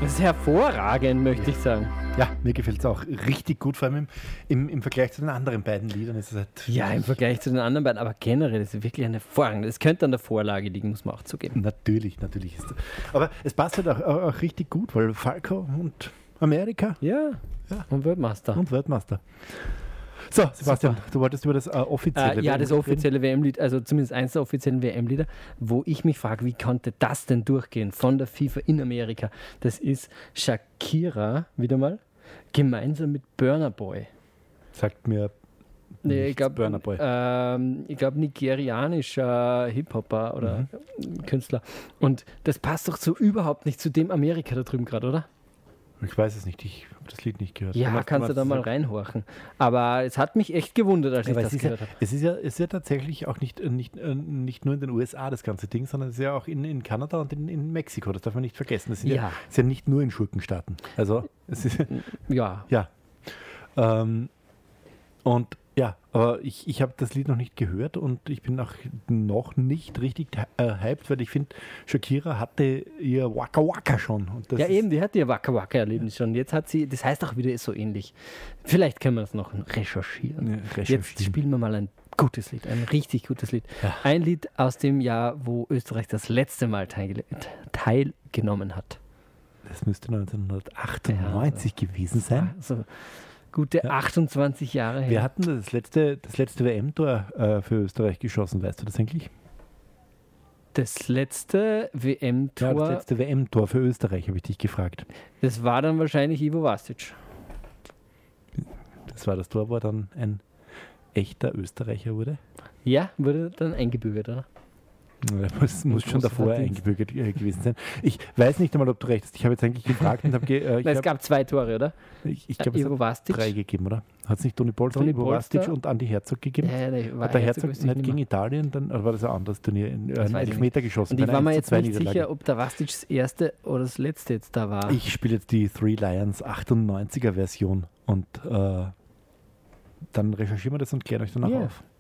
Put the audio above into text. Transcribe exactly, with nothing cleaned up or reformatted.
Das ist hervorragend, möchte ich sagen. Ja, mir gefällt es auch richtig gut, vor allem im, im, im Vergleich zu den anderen beiden Liedern. Ist es halt Ja, im Vergleich zu den anderen beiden, aber generell ist es wirklich eine hervorragende. Es könnte an der Vorlage liegen, muss man auch zugeben. Natürlich, natürlich ist es. Aber es passt halt auch, auch, auch richtig gut, weil Falco und Amerika Ja, Ja. und Weltmeister. und Weltmeister. So, Sebastian, du wolltest über das äh, offizielle Äh, ja, das reden? offizielle W M-Lied, also zumindest eins der offiziellen W M-Lieder, wo ich mich frage, wie konnte das denn durchgehen von der FIFA in Amerika? Das ist Shakira, wieder mal, gemeinsam mit Burna Boy. Sagt mir Nee, ich nichts, glaube, Burna Boy. ähm, ich glaube nigerianischer Hip-Hopper oder Mhm. Künstler. Und das passt doch so überhaupt nicht zu dem Amerika da drüben gerade, oder? Ich weiß es nicht, ich habe das Lied nicht gehört. Ja, Was- kannst du was da mal sagt- reinhorchen. Aber es hat mich echt gewundert, als Ja, ich aber das es, ist ja, gehört habe. es, ist ja, es ist ja tatsächlich auch nicht, äh, nicht, äh, nicht nur in den U S A das ganze Ding, sondern es ist ja auch in, in Kanada und in, in Mexiko. Das darf man nicht vergessen. Das sind ja. Ja. Ja, ist ja nicht nur in Schurkenstaaten. Also es ist Ja, ja. Ähm, und ja, aber ich, ich habe das Lied noch nicht gehört und ich bin auch noch nicht richtig äh, hyped, weil ich finde, Shakira hatte ihr Waka Waka schon. Und das ja ist- eben, die hat ihr Waka Waka Erlebnis schon. Jetzt hat sie, das heißt auch wieder so ähnlich. Vielleicht können wir das noch recherchieren. Ja, Jetzt recherchieren. spielen wir mal ein gutes Lied, ein richtig gutes Lied. Ja. Ein Lied aus dem Jahr, wo Österreich das letzte Mal teil, teilgenommen hat. Das müsste neunzehnhundertachtundneunzig gewesen sein. Also gute Ja. achtundzwanzig Jahre her. Wir hatten das letzte, das letzte W M-Tor äh, für Österreich geschossen, weißt du das eigentlich? Das letzte W Ja, M-Tor, das letzte W M-Tor für Österreich, habe ich dich gefragt. das war dann wahrscheinlich Ivo Vastic. Das war das Tor, wo er dann ein echter Österreicher wurde. Ja, wurde dann eingebürgert, oder? Das muss, muss schon großer davor Verdienst. eingebürgert äh, gewesen sein. Ich weiß nicht einmal, ob du recht hast. Ich habe jetzt eigentlich gefragt und habe ge äh, ich Nein, es hab, gab zwei Tore, oder? ich, ich glaube, es Ivo hat Vastic. drei gegeben, oder? Hat es nicht Toni Polster, Toni Ivo Polster. Vastic und Andi Herzog gegeben? Ja, der war Hat der Herzog, Herzog wüsste ich nicht nicht gegen mehr. Italien, dann oder war das ein anderes Turnier, in, äh, Das einen weiß ich Elfmeter geschossen? Und ich bei war einer mir eins jetzt zu zwei nicht Niederlage. sicher, ob der Vastic das erste oder das letzte jetzt da war. Ich spiele jetzt die Three Lions achtundneunziger Version und äh, dann recherchieren wir das und klären euch danach Ja. auf.